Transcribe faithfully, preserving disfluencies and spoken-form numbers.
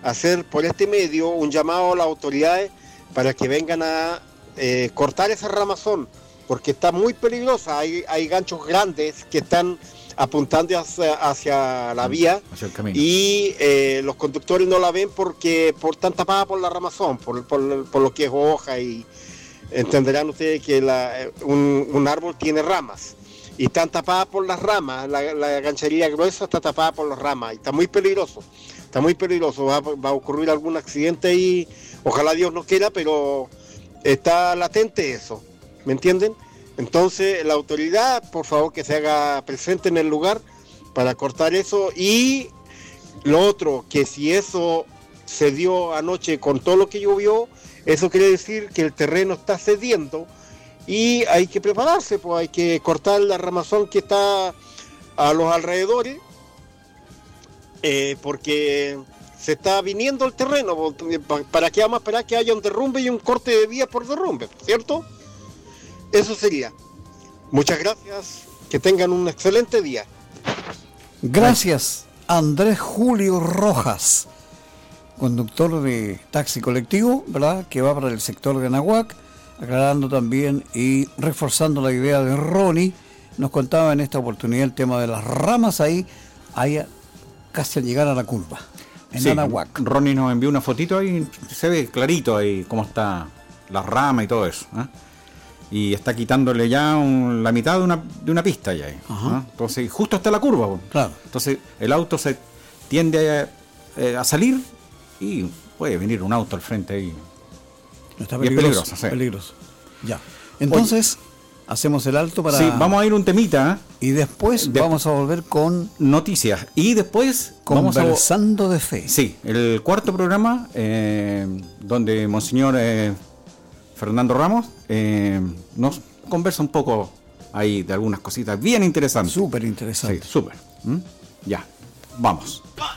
hacer por este medio un llamado a las autoridades para que vengan a eh, cortar esa ramazón, porque está muy peligrosa. Hay, hay ganchos grandes que están apuntando hacia, hacia la vía, hacia el camino. Y eh, los conductores no la ven porque por tan tapada por la ramazón, por, por, por lo que es hoja, y entenderán ustedes que la, un, un árbol tiene ramas y están tapadas por las ramas. La, la ganchería gruesa está tapada por las ramas y está muy peligroso, está muy peligroso. Va, va a ocurrir algún accidente ahí, ojalá Dios no quiera, pero está latente eso, ¿me entienden? Entonces la autoridad, por favor, que se haga presente en el lugar para cortar eso. Y lo otro, que si eso se dio anoche con todo lo que llovió, eso quiere decir que el terreno está cediendo y hay que prepararse, pues hay que cortar la ramazón que está a los alrededores, eh, porque se está viniendo el terreno. ¿Para qué vamos a esperar que haya un derrumbe y un corte de vía por derrumbe, cierto? Eso sería. Muchas gracias. Que tengan un excelente día. Gracias, Andrés Julio Rojas, conductor de taxi colectivo, ¿verdad?, que va para el sector de Anahuac, aclarando también y reforzando la idea de Ronnie. Nos contaba en esta oportunidad el tema de las ramas ahí, ahí casi al llegar a la curva, en sí, Anahuac. Ronnie nos envió una fotito ahí, se ve clarito ahí cómo está la rama y todo eso, ¿eh? Y está quitándole ya un, la mitad de una, de una pista ya ahí, ¿no? Entonces justo está la curva, claro. Entonces el auto se tiende a, eh, a salir y puede venir un auto al frente ahí. Está peligroso, y es peligroso, sí. peligroso. Ya. Entonces, oye, hacemos el alto para... Sí, vamos a ir un temita. Y después de... vamos a volver con... noticias. Y después... Conversando vamos a... de fe. Sí, el cuarto programa, eh, donde Monseñor eh, Fernando Ramos eh, nos conversa un poco ahí de algunas cositas bien interesantes. Súper interesantes. Sí, súper. ¿Mm? Ya, vamos.